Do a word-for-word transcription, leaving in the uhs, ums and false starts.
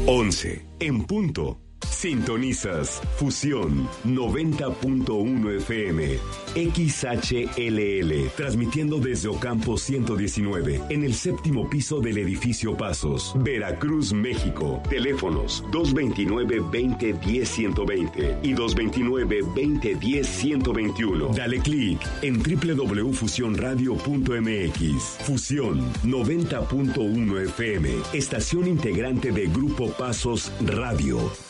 once, en punto. Sintonizas Fusión noventa punto uno F M, X H L L, transmitiendo desde Ocampo ciento diecinueve, en el séptimo piso del edificio Pasos, Veracruz, México. Teléfonos dos veintinueve, veinte, diez, ciento veinte y dos veintinueve, veinte, diez, ciento veintiuno. Dale clic en doble u doble u doble u punto fusión radio punto m x. Fusión noventa punto uno F M, estación integrante de Grupo Pasos Radio.